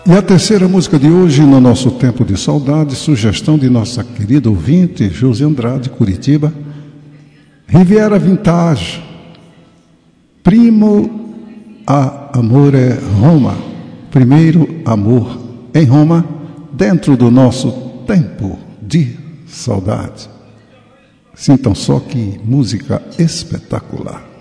E a terceira música de hoje, no nosso tempo de saudade, sugestão de nossa querida ouvinte, Josi Andrade, Curitiba, Riviera Vintage, Primo a Amore Roma, primeiro amor em Roma, dentro do nosso tempo de saudade. Sintam só que música espetacular.